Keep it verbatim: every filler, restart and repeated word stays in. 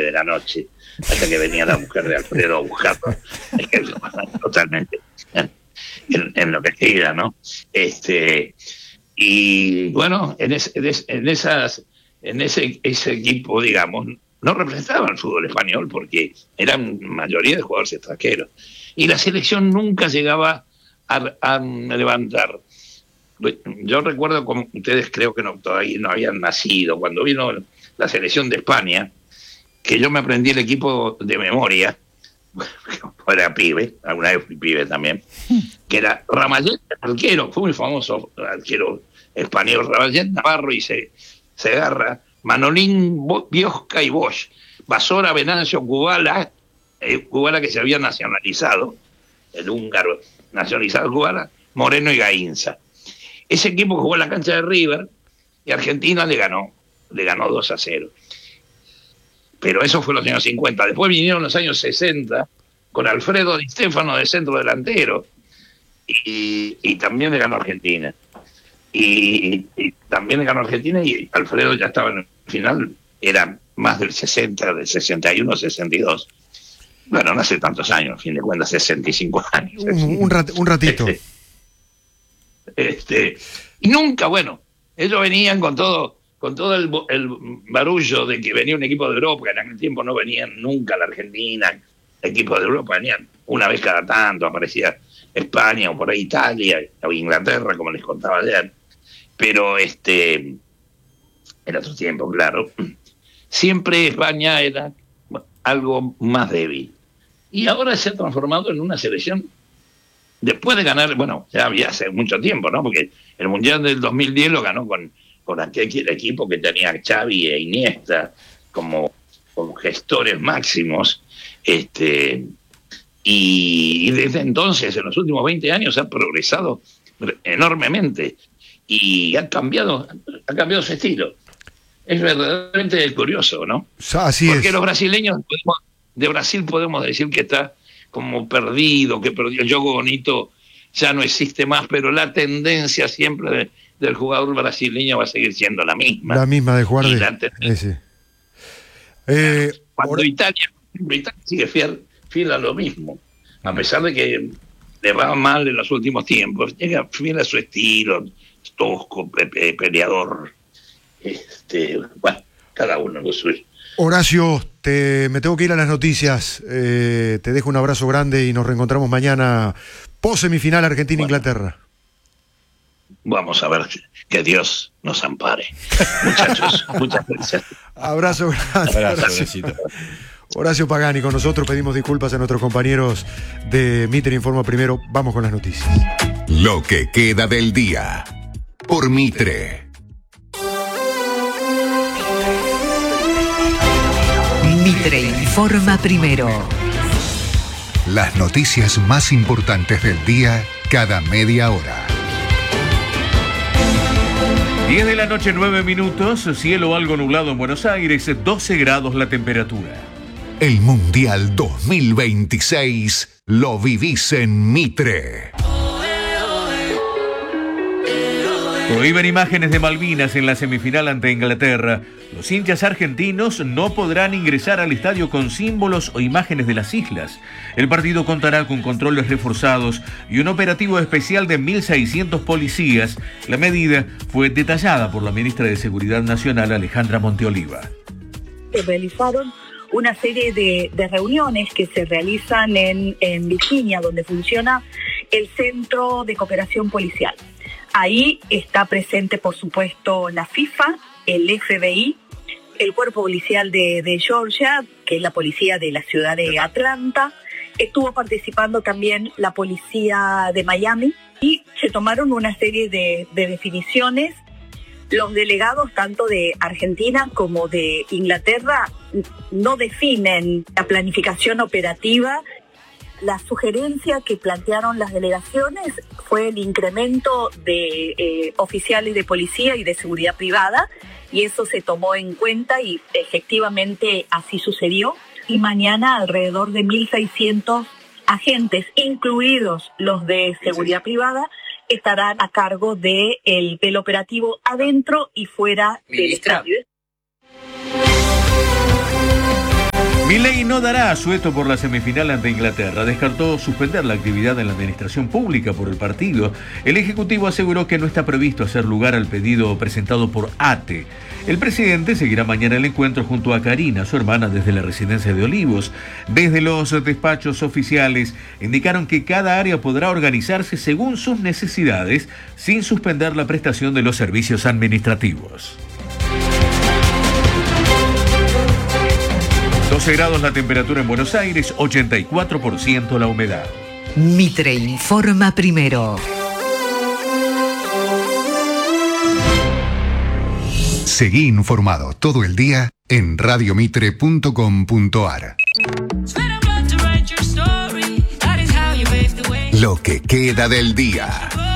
nueve de la noche, hasta que venía la mujer de Alfredo a buscarlo. Es que totalmente en, en lo que queda, ¿no? Este, y bueno, en, es, en, es, en esas, en ese, ese equipo, digamos, no representaba el fútbol español porque eran mayoría de jugadores extranjeros. Y la selección nunca llegaba a, a levantar. Yo recuerdo, como ustedes creo que no, todavía no habían nacido, cuando vino la selección de España, que yo me aprendí el equipo de memoria, era pibe, alguna vez fui pibe también, que era Ramallet, arquero, fue muy famoso arquero español, Ramallet, Navarro y Segarra, Manolín, Biosca y Bosch, Basora, Venancio, Kubala, eh, Kubala que se había nacionalizado, el húngaro nacionalizado Kubala, Moreno y Gainza. Ese equipo jugó en la cancha de River y Argentina le ganó, le ganó dos a cero. Pero eso fue en los años cincuenta. Después vinieron los años sesenta con Alfredo Di Stéfano de centro delantero y, y también le ganó Argentina. Y, y también le ganó Argentina y Alfredo ya estaba en el final, era más del sesenta, del sesenta y uno, sesenta y dos. Bueno, no hace tantos años, a fin de cuentas, sesenta y cinco años. Un, un, rat, un ratito. Este, Este, y nunca, bueno, ellos venían con todo con todo el, el barullo de que venía un equipo de Europa, que en aquel tiempo no venían nunca a la Argentina, equipos de Europa venían una vez cada tanto, aparecía España o por ahí Italia o Inglaterra, como les contaba ayer, pero este era otro tiempo, claro. Siempre España era algo más débil, y ahora se ha transformado en una selección. Después de ganar, bueno, ya había hace mucho tiempo, ¿no? Porque el Mundial del dos mil diez lo ganó con, con aquel equipo que tenía Xavi e Iniesta como, como gestores máximos. Este, y, y desde entonces, en los últimos veinte años, ha progresado enormemente y ha cambiado, ha cambiado su estilo. Es verdaderamente curioso, ¿no? Así Porque es. los brasileños, podemos, de Brasil podemos decir que está como perdido, que perdió el juego bonito, ya no existe más, pero la tendencia siempre de, del jugador brasileño va a seguir siendo la misma. La misma de jugar de... Ese. Eh, Cuando ahora... Italia, Italia sigue fiel, fiel a lo mismo, a pesar de que le va mal en los últimos tiempos, llega fiel a su estilo, tosco, pe pe peleador, este, bueno, cada uno lo suyo. Horacio, te, me tengo que ir a las noticias, eh, te dejo un abrazo grande y nos reencontramos mañana post semifinal Argentina-Inglaterra. Bueno, vamos a ver que Dios nos ampare. Muchachos, muchas gracias. Abrazo grande. Abrazo, Horacio. Horacio Pagani, con nosotros pedimos disculpas a nuestros compañeros de Mitre Informa Primero. Vamos con las noticias. Lo que queda del día por Mitre. Mitre Informa Primero. Las noticias más importantes del día cada media hora. diez de la noche, nueve minutos, cielo algo nublado en Buenos Aires, doce grados la temperatura. El Mundial dos mil veintiséis lo vivís en Mitre. Prohíben imágenes de Malvinas en la semifinal ante Inglaterra. Los hinchas argentinos no podrán ingresar al estadio con símbolos o imágenes de las islas. El partido contará con controles reforzados y un operativo especial de mil seiscientos policías. La medida fue detallada por la ministra de Seguridad Nacional, Alejandra Monteoliva. Se realizaron una serie de, de reuniones que se realizan en, en Virginia, donde funciona el Centro de Cooperación Policial. Ahí está presente, por supuesto, la FIFA, el F B I, el Cuerpo Policial de, de Georgia, que es la policía de la ciudad de Atlanta. Estuvo participando también la policía de Miami y se tomaron una serie de, de definiciones. Los delegados, tanto de Argentina como de Inglaterra, no definen la planificación operativa. La sugerencia que plantearon las delegaciones fue el incremento de eh, oficiales de policía y de seguridad privada, y eso se tomó en cuenta y efectivamente así sucedió. Y mañana alrededor de mil seiscientos agentes, incluidos los de seguridad privada, estarán a cargo de el, del operativo adentro y fuera del estadio. Milei no dará asueto por la semifinal ante Inglaterra. Descartó suspender la actividad en la administración pública por el partido. El Ejecutivo aseguró que no está previsto hacer lugar al pedido presentado por ATE. El presidente seguirá mañana el encuentro junto a Karina, su hermana, desde la residencia de Olivos. Desde los despachos oficiales indicaron que cada área podrá organizarse según sus necesidades, sin suspender la prestación de los servicios administrativos. doce grados la temperatura en Buenos Aires, ochenta y cuatro por ciento la humedad. Mitre informa primero. Seguí informado todo el día en radio mitre punto com punto ar. Lo que queda del día.